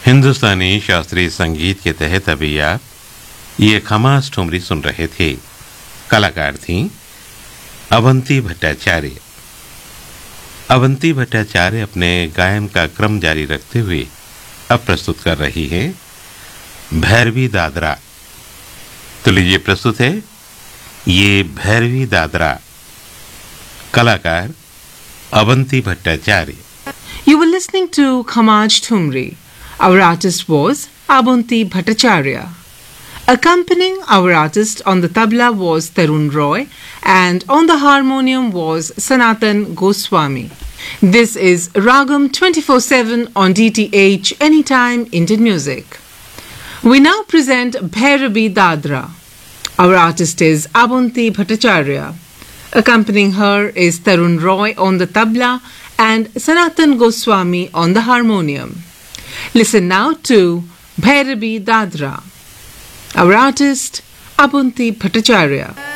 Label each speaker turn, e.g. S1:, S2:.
S1: हिंदुस्तानी शास्त्रीय संगीत के तहत अभी आप ये खमास ठुमरी सुन रहे थे। कलाकार थी अवंती भट्टाचार्य। अवंती भट्टाचार्य अपने गायन का क्रम जारी रखते हुए अब प्रस्तुत कर रही है भैरवी दादरा। तो लीजिए प्रस्तुत है ये भैरवी दादरा। कलाकार Avanti Bhattacharya.
S2: You were listening to Khamaj Thumri. Our artist was Abunti Bhattacharya. Accompanying our artist on the tabla was Tarun Roy and on the harmonium was Sanatan Goswami. This is Ragam 24/7 on DTH Anytime Indian Music. We now present Bhairavi Dadra. Our artist is Abunti Bhattacharya. Accompanying her is Tarun Roy on the tabla and Sanatan Goswami on the harmonium. Listen now to Bhairavi Dadra. Our artist, Abunti Bhattacharya.